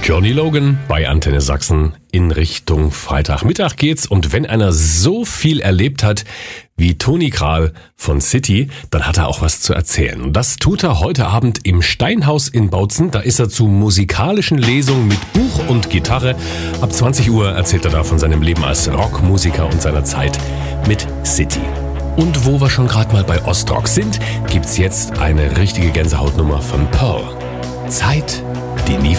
Johnny Logan bei Antenne Sachsen in Richtung Freitagmittag geht's. Und wenn einer so viel erlebt hat wie Toni Kral von City, dann hat er auch was zu erzählen. Und das tut er heute Abend im Steinhaus in Bautzen. Da ist er zu musikalischen Lesungen mit Buch und Gitarre. Ab 20 Uhr erzählt er da von seinem Leben als Rockmusiker und seiner Zeit mit City. Und wo wir schon gerade mal bei Ostrock sind, gibt's jetzt eine richtige Gänsehautnummer von Pearl. Zeit, die nie